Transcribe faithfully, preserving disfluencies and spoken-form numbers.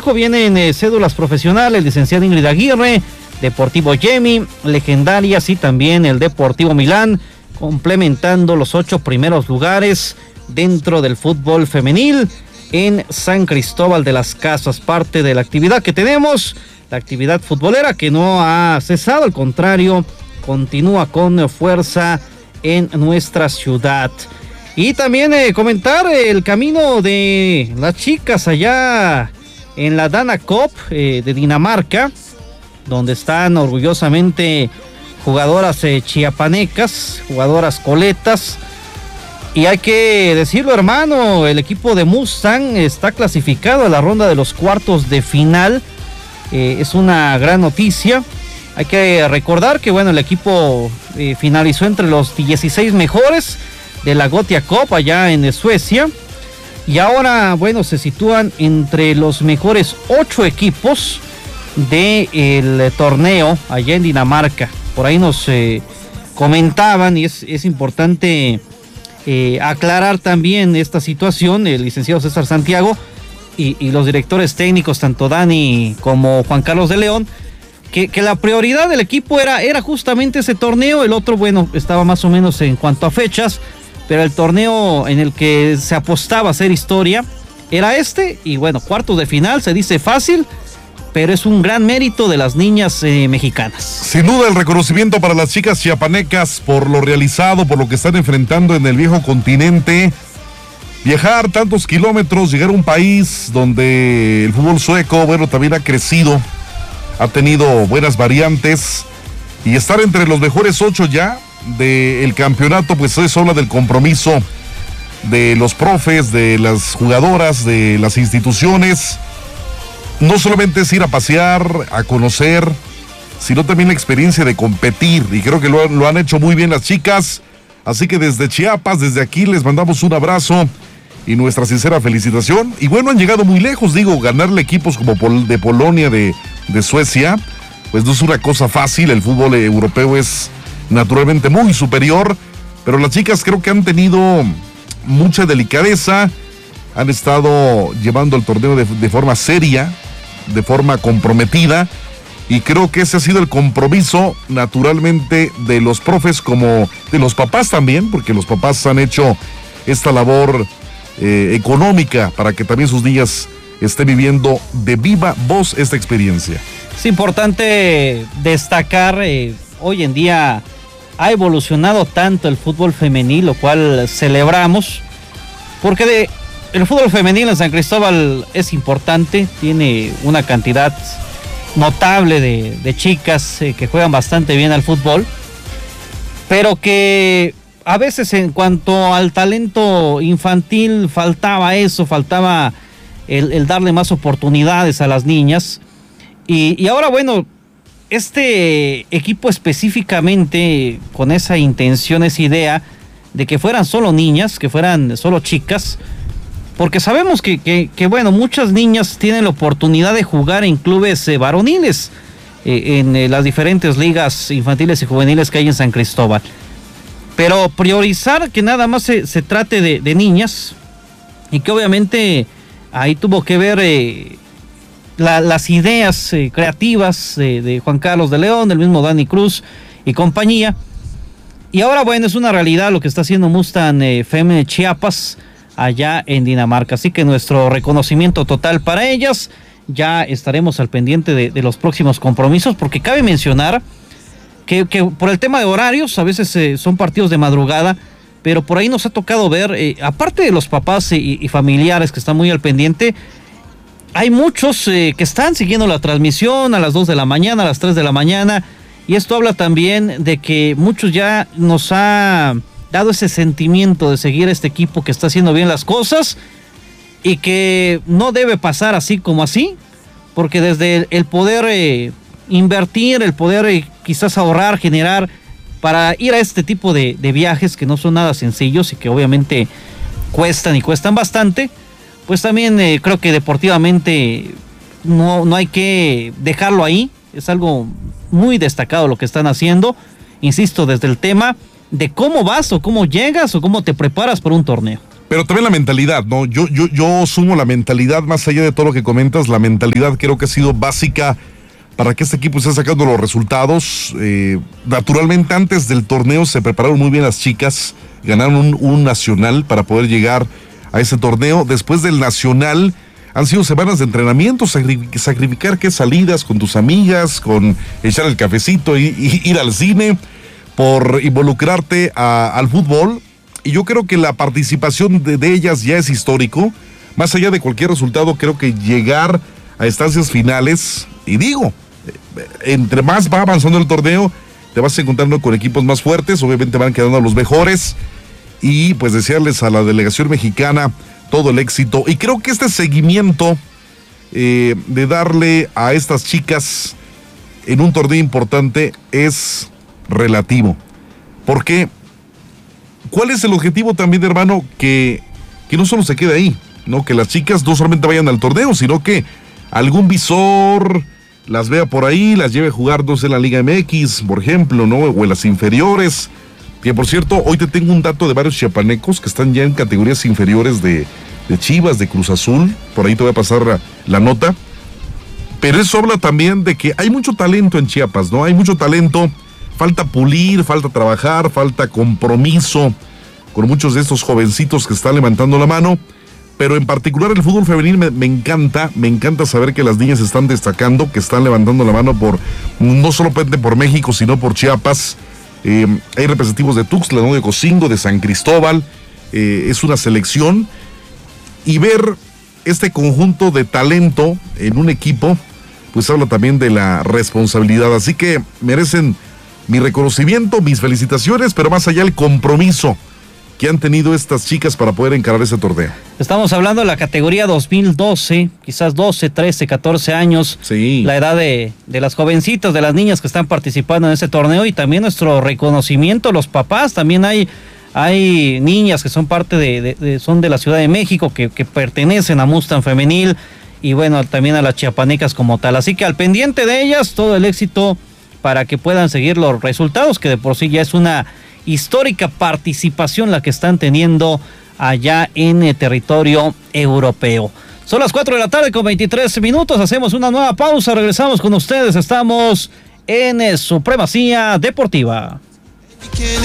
abajo vienen eh, cédulas profesionales, licenciada Ingrid Aguirre, Deportivo Yemi, Legendarias y también el Deportivo Milán, complementando los ocho primeros lugares dentro del fútbol femenil en San Cristóbal de las Casas. Parte de la actividad que tenemos, la actividad futbolera que no ha cesado, al contrario, continúa con fuerza en nuestra ciudad. Y también eh, comentar el camino de las chicas allá en la Dana Cup eh, de Dinamarca, donde están orgullosamente jugadoras eh, chiapanecas, jugadoras coletas. Y hay que decirlo, hermano, el equipo de Mustang está clasificado a la ronda de los cuartos de final. Eh, es una gran noticia. Hay que recordar que, bueno, el equipo eh, finalizó entre los dieciséis mejores de la Gothia Cup allá en Suecia. Y ahora, bueno, se sitúan entre los mejores ocho equipos del torneo allá en Dinamarca. Por ahí nos eh, comentaban, y es, es importante eh, aclarar también esta situación, el licenciado César Santiago y, y los directores técnicos, tanto Dani como Juan Carlos de León, que, que la prioridad del equipo era, era justamente ese torneo. El otro, bueno, estaba más o menos en cuanto a fechas, pero el torneo en el que se apostaba a hacer historia era este. Y bueno, cuartos de final, se dice fácil, pero es un gran mérito de las niñas eh, mexicanas. Sin duda, el reconocimiento para las chicas chiapanecas por lo realizado, por lo que están enfrentando en el viejo continente. Viajar tantos kilómetros, llegar a un país donde el fútbol sueco, bueno, también ha crecido, ha tenido buenas variantes, y estar entre los mejores ocho ya del campeonato, pues eso habla del compromiso de los profes, de las jugadoras, de las instituciones. No solamente es ir a pasear, a conocer, sino también la experiencia de competir, y creo que lo, lo han hecho muy bien las chicas. Así que desde Chiapas, desde aquí, les mandamos un abrazo y nuestra sincera felicitación. Y bueno, han llegado muy lejos, digo, ganarle equipos como Pol- de Polonia, de, de Suecia, pues no es una cosa fácil. El fútbol europeo es naturalmente muy superior, pero las chicas creo que han tenido mucha delicadeza, han estado llevando el torneo de, de forma seria, de forma comprometida, y creo que ese ha sido el compromiso naturalmente de los profes, como de los papás también, porque los papás han hecho esta labor eh, económica para que también sus niñas estén viviendo de viva voz esta experiencia. Es importante destacar, eh, hoy en día ha evolucionado tanto el fútbol femenil, lo cual celebramos, porque de el fútbol femenil en San Cristóbal es importante, tiene una cantidad notable de, de chicas eh, que juegan bastante bien al fútbol, pero que a veces en cuanto al talento infantil faltaba eso, faltaba el, el darle más oportunidades a las niñas. Y, y ahora, bueno, este equipo específicamente con esa intención, esa idea de que fueran solo niñas, que fueran solo chicas, porque sabemos que, que, que bueno, muchas niñas tienen la oportunidad de jugar en clubes eh, varoniles, eh, en eh, las diferentes ligas infantiles y juveniles que hay en San Cristóbal. Pero priorizar que nada más se, se trate de, de niñas, y que obviamente ahí tuvo que ver eh, la, las ideas eh, creativas de, de Juan Carlos de León, del mismo Dani Cruz y compañía. Y ahora, bueno, es una realidad lo que está haciendo Mustang eh, F E M Chiapas allá en Dinamarca. Así que nuestro reconocimiento total para ellas. Ya estaremos al pendiente de, de los próximos compromisos, porque cabe mencionar que, que por el tema de horarios, a veces eh, son partidos de madrugada, pero por ahí nos ha tocado ver, eh, aparte de los papás y, y familiares que están muy al pendiente, hay muchos eh, que están siguiendo la transmisión a las dos de la mañana, a las tres de la mañana, y esto habla también de que muchos ya nos ha dado ese sentimiento de seguir a este equipo que está haciendo bien las cosas, y que no debe pasar así como así, porque desde el, el poder eh, invertir, el poder eh, quizás ahorrar, generar para ir a este tipo de, de viajes que no son nada sencillos y que obviamente cuestan y cuestan bastante, pues también eh, creo que deportivamente no, no hay que dejarlo ahí. Es algo muy destacado lo que están haciendo, insisto, desde el tema de cómo vas o cómo llegas o cómo te preparas para un torneo. Pero también la mentalidad, ¿no? Yo, yo, yo sumo la mentalidad, más allá de todo lo que comentas, la mentalidad creo que ha sido básica para que este equipo esté sacando los resultados. Eh, naturalmente, antes del torneo se prepararon muy bien las chicas, ganaron un, un nacional para poder llegar a ese torneo. Después del nacional han sido semanas de entrenamiento, sacrificar, sacrificar qué salidas con tus amigas, con echar el cafecito y, y ir al cine, por involucrarte a, al fútbol. Y yo creo que la participación de, de ellas ya es histórico. Más allá de cualquier resultado, creo que llegar a instancias finales, y digo, entre más va avanzando el torneo, te vas encontrando con equipos más fuertes, obviamente van quedando los mejores, y pues desearles a la delegación mexicana todo el éxito. Y creo que este seguimiento eh, de darle a estas chicas en un torneo importante es relativo. ¿Por qué? ¿Cuál es el objetivo también, hermano? Que, que no solo se quede ahí, ¿no? Que las chicas no solamente vayan al torneo, sino que algún visor las vea por ahí, las lleve a jugar dos en la Liga M X, por ejemplo, ¿no? O en las inferiores. Que por cierto, hoy te tengo un dato de varios chiapanecos que están ya en categorías inferiores de, de Chivas, de Cruz Azul. Por ahí te voy a pasar la, la nota. Pero eso habla también de que hay mucho talento en Chiapas, ¿no? Hay mucho talento. Falta pulir, falta trabajar, falta compromiso con muchos de estos jovencitos que están levantando la mano, pero en particular el fútbol femenil me, me encanta, me encanta saber que las niñas están destacando, que están levantando la mano por, no solamente por México, sino por Chiapas. Eh, hay representativos de Tuxtla, ¿no? De Cocingo, de San Cristóbal, eh, es una selección, y ver este conjunto de talento en un equipo, pues habla también de la responsabilidad, así que merecen mi reconocimiento, mis felicitaciones, pero más allá el compromiso que han tenido estas chicas para poder encarar ese torneo. Estamos hablando de la categoría dos mil doce, quizás doce, trece, catorce años, sí. La edad de, de las jovencitas, de las niñas que están participando en ese torneo, y también nuestro reconocimiento, los papás, también hay, hay niñas que son parte de, de, de son de la Ciudad de México, que, que pertenecen a Mustang Femenil, y bueno, también a las chiapanecas como tal, así que al pendiente de ellas, todo el éxito para que puedan seguir los resultados, que de por sí ya es una histórica participación la que están teniendo allá en el territorio europeo. Son las cuatro de la tarde con veintitrés minutos, hacemos una nueva pausa, regresamos con ustedes, estamos en Supremacía Deportiva.